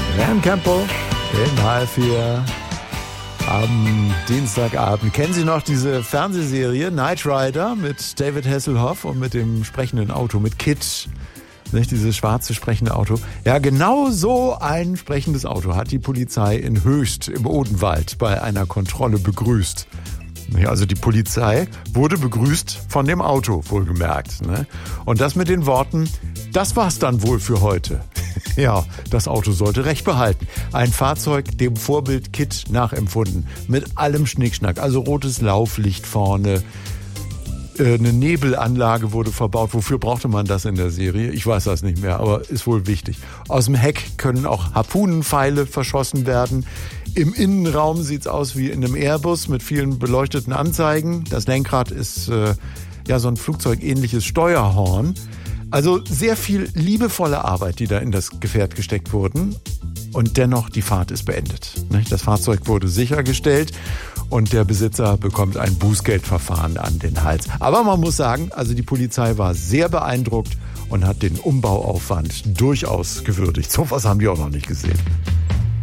Van Campbell in H4 am Dienstagabend. Kennen Sie noch diese Fernsehserie Knight Rider mit David Hasselhoff und mit dem sprechenden Auto, mit Kit? Nicht dieses schwarze sprechende Auto. Ja, genau so ein sprechendes Auto hat die Polizei in Höchst im Odenwald bei einer Kontrolle begrüßt. Also die Polizei wurde begrüßt von dem Auto, wohlgemerkt. Ne? Und das mit den Worten, das war's dann wohl für heute. Ja, das Auto sollte Recht behalten. Ein Fahrzeug dem Vorbild Kit nachempfunden. Mit allem Schnickschnack. Also rotes Lauflicht vorne. Eine Nebelanlage wurde verbaut. Wofür brauchte man das in der Serie? Ich weiß das nicht mehr, aber ist wohl wichtig. Aus dem Heck können auch Harpunenpfeile verschossen werden. Im Innenraum sieht's aus wie in einem Airbus mit vielen beleuchteten Anzeigen. Das Lenkrad ist so ein flugzeugähnliches Steuerhorn. Also sehr viel liebevolle Arbeit, die da in das Gefährt gesteckt wurden. Und dennoch, die Fahrt ist beendet. Das Fahrzeug wurde sichergestellt und der Besitzer bekommt ein Bußgeldverfahren an den Hals. Aber man muss sagen, also die Polizei war sehr beeindruckt und hat den Umbauaufwand durchaus gewürdigt. So was haben die auch noch nicht gesehen.